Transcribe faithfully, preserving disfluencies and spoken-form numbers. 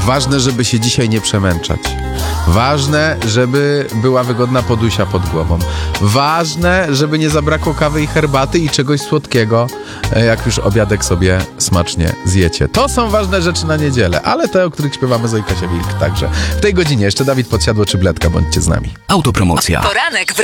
Ważne, żeby się dzisiaj nie przemęczać. Ważne, żeby była wygodna podusia pod głową. Ważne, żeby nie zabrakło kawy i herbaty i czegoś słodkiego, jak już obiadek sobie smacznie zjecie. To są ważne rzeczy na niedzielę, ale te, o których śpiewamy Zoe Kasia Wilk także. W tej godzinie jeszcze Dawid Podsiadło czy Bledka, bądźcie z nami. Autopromocja. Poranek w